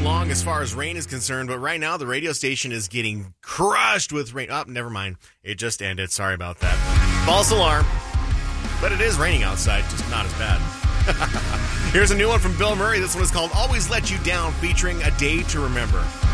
along as far as rain is concerned, but right now the radio station is getting crushed with rain. Oh, never mind. It just ended. Sorry about that. False alarm. But it is raining outside, just not as bad. Here's a new one from Bill Murray. This one is called Always Let You Down, featuring A Day to Remember.